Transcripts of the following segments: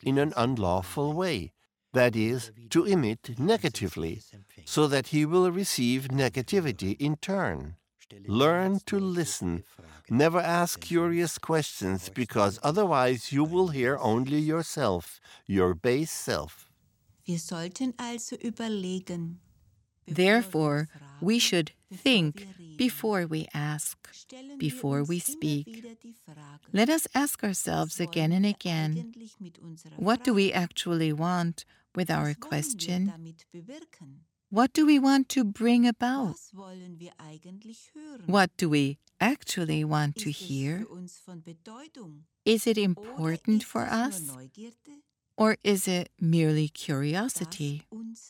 in an unlawful way, that is, to emit negatively, so that he will receive negativity in turn. Learn to listen. Never ask curious questions, because otherwise you will hear only yourself, your base self. Wir sollten also überlegen. Therefore, we should think before we ask, before we speak. Let us ask ourselves again and again, what do we actually want with our question? What do we want to bring about? What do we actually want to hear? Is it important for us? Or is it merely curiosity?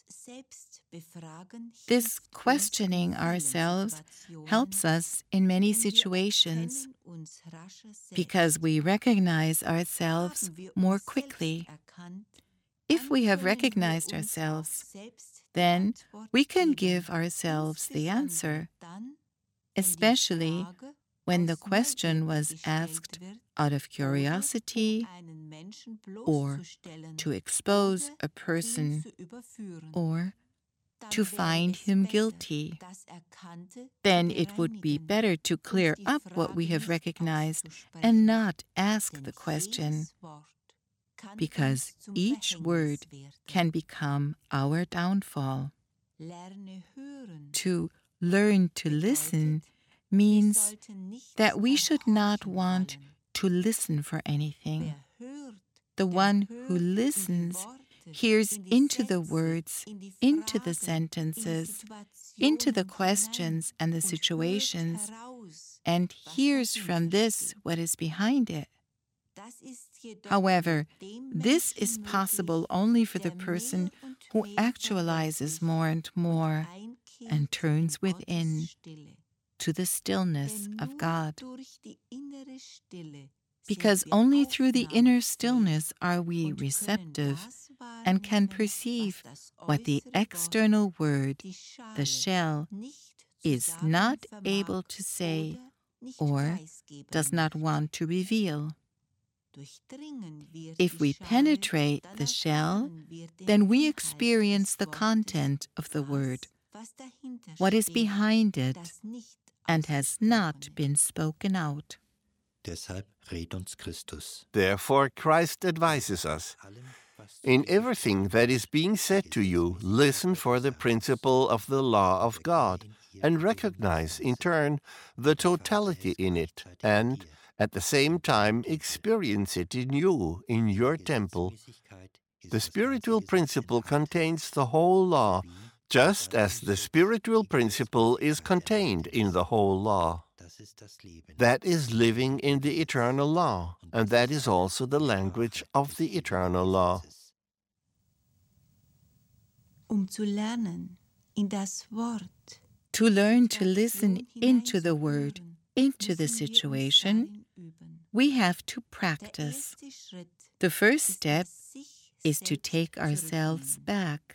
This questioning ourselves helps us in many situations because we recognize ourselves more quickly. If we have recognized ourselves, then we can give ourselves the answer, especially when the question was asked out of curiosity or to expose a person or to find him guilty. Then it would be better to clear up what we have recognized and not ask the question, because each word can become our downfall. To learn to listen means that we should not want to listen for anything. The one who listens hears into the words, into the sentences, into the questions and the situations, and hears from this what is behind it. However, this is possible only for the person who actualizes more and more and turns within to the stillness of God. Because only through the inner stillness are we receptive and can perceive what the external word, the shell, is not able to say or does not want to reveal. If we penetrate the shell, then we experience the content of the word, what is behind it, and has not been spoken out. Therefore, Christ advises us, in everything that is being said to you, listen for the principle of the law of God, and recognize, in turn, the totality in it, and, at the same time, experience it in you, in your temple. The spiritual principle contains the whole law, just as the spiritual principle is contained in the whole law. That is living in the eternal law, and that is also the language of the eternal law. Zu lernen, in das Wort. To learn to listen into the word, into the situation, we have to practice. The first step is to take ourselves back.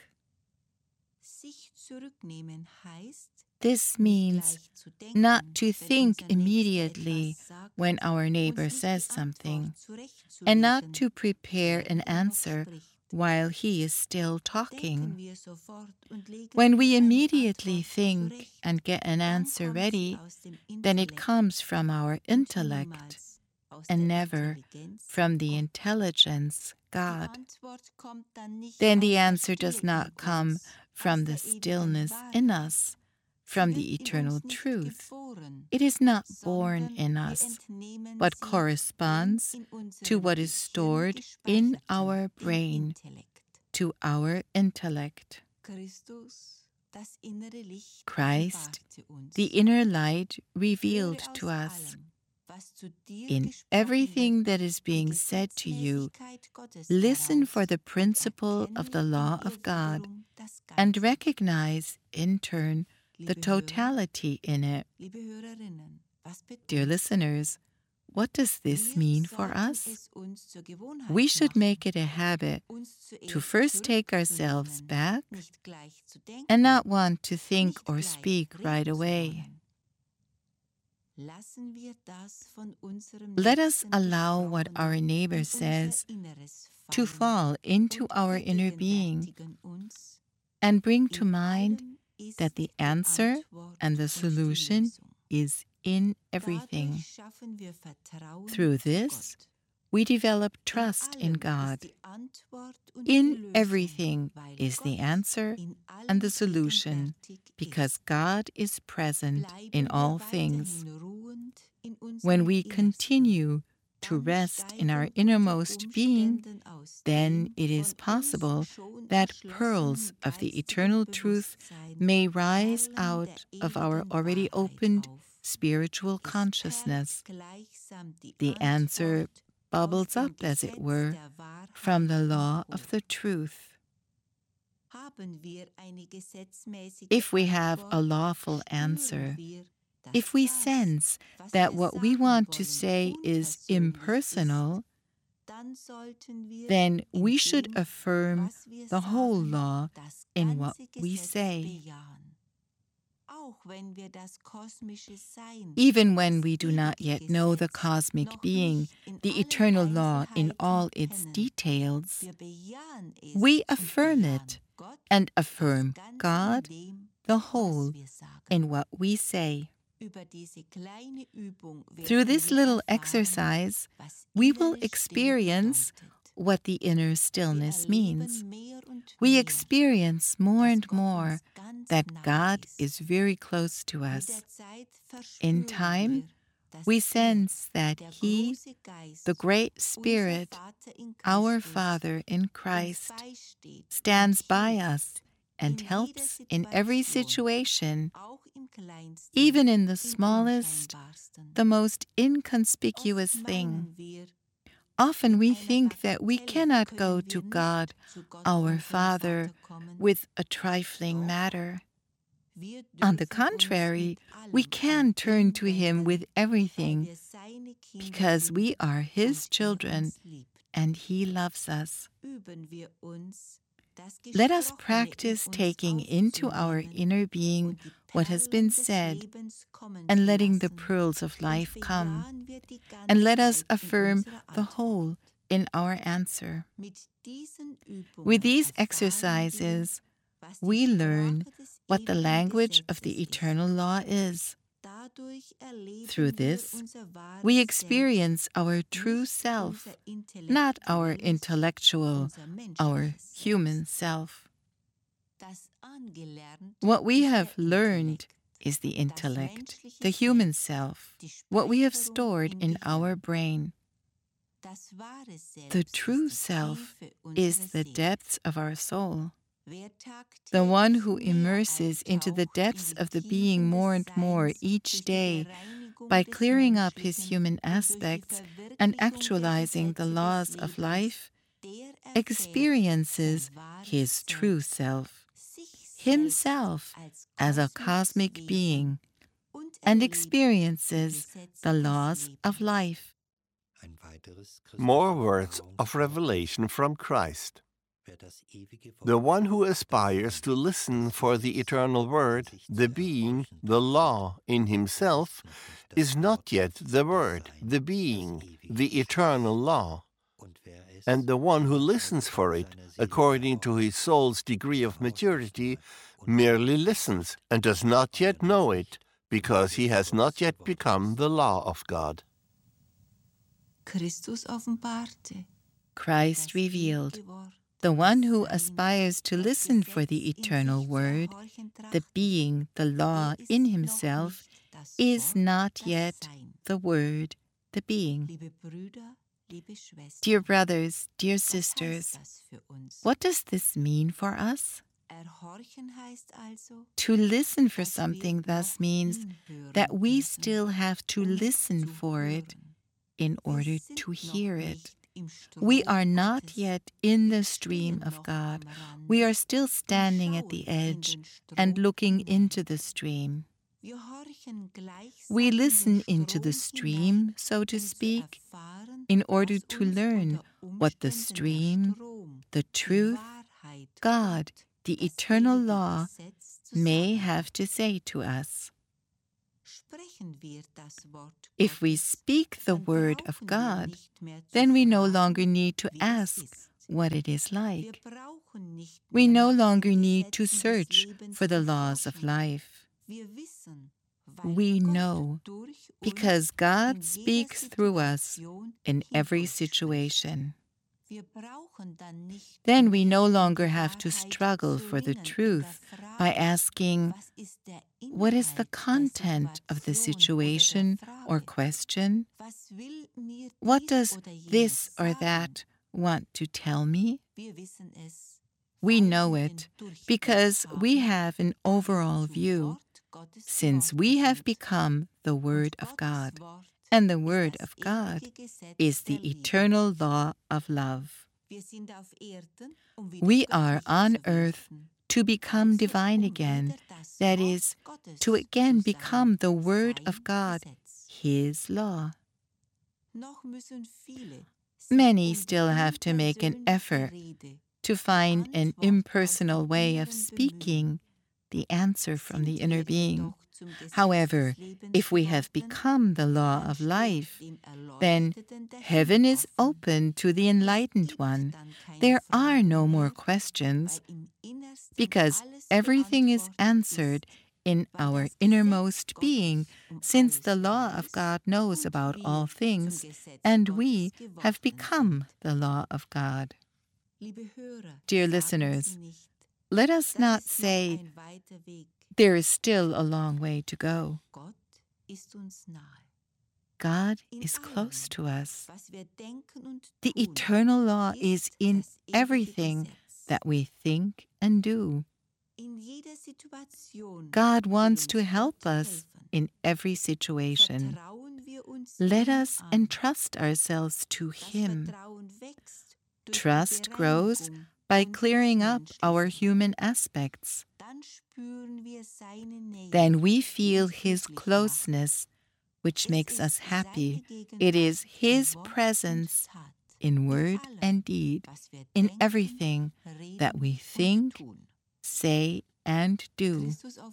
This means not to think immediately when our neighbor says something, and not to prepare an answer while he is still talking. When we immediately think and get an answer ready, then it comes from our intellect and never from the intelligence, God. Then the answer does not come from the stillness in us, from the eternal truth. It is not born in us, but corresponds to what is stored in our brain, to our intellect. Christ, the inner light, revealed to us. In everything that is being said to you, listen for the principle of the law of God and recognize, in turn, the totality in it. Dear listeners, what does this mean for us? We should make it a habit to first take ourselves back and not want to think or speak right away. Let us allow what our neighbor says to fall into our inner being and bring to mind that the answer and the solution is in everything. Through this, we develop trust in God. In everything is the answer and the solution, because God is present in all things. When we continue to rest in our innermost being, then it is possible that pearls of the eternal truth may rise out of our already opened spiritual consciousness. The answer bubbles up, as it were, from the law of the truth. If we have a lawful answer, if we sense that what we want to say is impersonal, then we should affirm the whole law in what we say. Even when we do not yet know the cosmic being, the eternal law in all its details, we affirm it and affirm God, the whole, in what we say. Through this little exercise, we will experience what the inner stillness means. We experience more and more that God is very close to us. In time, we sense that He, the Great Spirit, our Father in Christ, stands by us and helps in every situation, even in the smallest, the most inconspicuous thing. Often we think that we cannot go to God, our Father, with a trifling matter. On the contrary, we can turn to Him with everything, because we are His children and He loves us. Let us practice taking into our inner being what has been said and letting the pearls of life come, and let us affirm the whole in our answer. With these exercises, we learn what the language of the eternal law is. Through this, we experience our true self, not our intellectual, our human self. What we have learned is the intellect, the human self, what we have stored in our brain. The true self is the depths of our soul. The one who immerses into the depths of the being more and more each day by clearing up his human aspects and actualizing the laws of life, experiences his true self, himself as a cosmic being, and experiences the laws of life. More words of revelation from Christ. The one who aspires to listen for the eternal word, the being, the law in himself, is not yet the word, the being, the eternal law. And the one who listens for it, according to his soul's degree of maturity, merely listens and does not yet know it, because he has not yet become the law of God. Christ revealed. The one who aspires to listen for the eternal word, the being, the law in himself, is not yet the word, the being. Dear brothers, dear sisters, what does this mean for us? To listen for something thus means that we still have to listen for it in order to hear it. We are not yet in the stream of God. We are still standing at the edge and looking into the stream. We listen into the stream, so to speak, in order to learn what the stream, the truth, God, the eternal law, may have to say to us. If we speak the word of God, then we no longer need to ask what it is like. We no longer need to search for the laws of life. We know because God speaks through us in every situation. Then we no longer have to struggle for the truth by asking, what is the content of the situation or question? What does this or that want to tell me? We know it because we have an overall view, since we have become the Word of God, and the Word of God is the eternal law of love. We are on earth to become divine again, that is, to again become the Word of God, His law. Many still have to make an effort to find an impersonal way of speaking the answer from the inner being. However, if we have become the law of life, then heaven is open to the enlightened one. There are no more questions, because everything is answered in our innermost being, since the law of God knows about all things, and we have become the law of God. Dear listeners, let us not say, there is still a long way to go. God is close to us. The eternal law is in everything that we think and do. God wants to help us in every situation. Let us entrust ourselves to Him. Trust grows by clearing up our human aspects. Then we feel His closeness, which makes us happy. It is His presence in word and deed, in everything that we think, say, and do.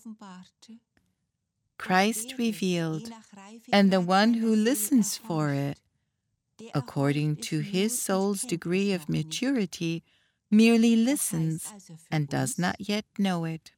Christ revealed, and the one who listens for it, according to his soul's degree of maturity, merely listens and does not yet know it.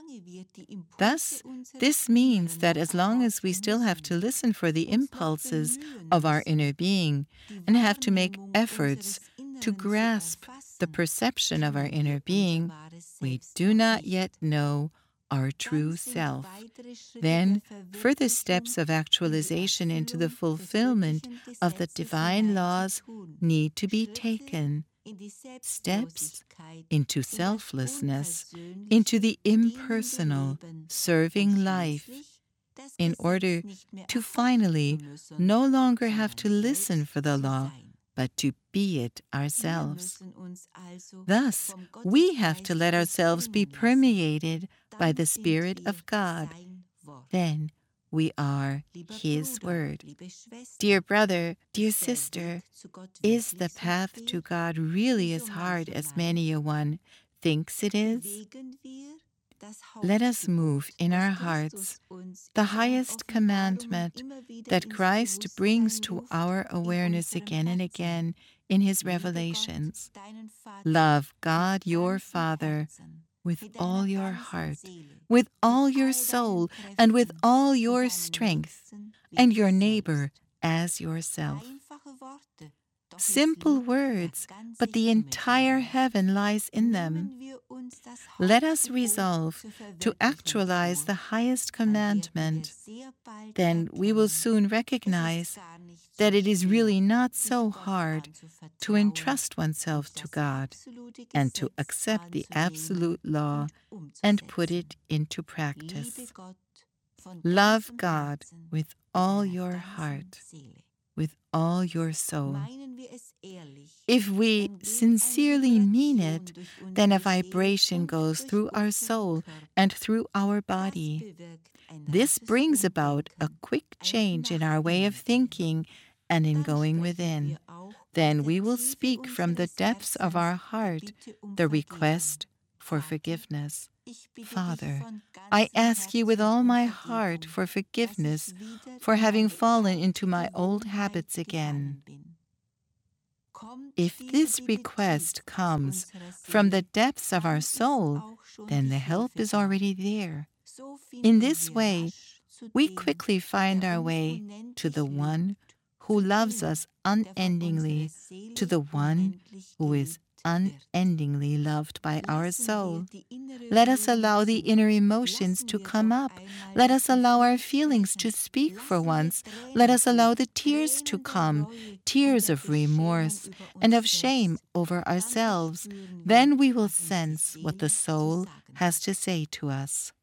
Thus, this means that as long as we still have to listen for the impulses of our inner being and have to make efforts to grasp the perception of our inner being, we do not yet know our true self. Then, further steps of actualization into the fulfillment of the divine laws need to be taken. Steps into selflessness, into the impersonal, serving life, in order to finally no longer have to listen for the law, but to be it ourselves. Thus, we have to let ourselves be permeated by the Spirit of God. Then we are His Word. Dear brother, dear sister, is the path to God really as hard as many a one thinks it is? Let us move in our hearts the highest commandment that Christ brings to our awareness again and again in His revelations. Love God your Father with all your heart, with all your soul, and with all your strength, and your neighbor as yourself. Simple words, but the entire heaven lies in them. Let us resolve to actualize the highest commandment. Then we will soon recognize that it is really not so hard to entrust oneself to God and to accept the absolute law and put it into practice. Love God with all your heart, with all your soul. If we sincerely mean it, then a vibration goes through our soul and through our body. This brings about a quick change in our way of thinking and in going within. Then we will speak from the depths of our heart the request for forgiveness. Father, I ask you with all my heart for forgiveness for having fallen into my old habits again. If this request comes from the depths of our soul, then the help is already there. In this way, we quickly find our way to the one who loves us unendingly, to the one who is unendingly loved by our soul. Let us allow the inner emotions to come up. Let us allow our feelings to speak for once. Let us allow the tears to come, tears of remorse and of shame over ourselves. Then we will sense what the soul has to say to us.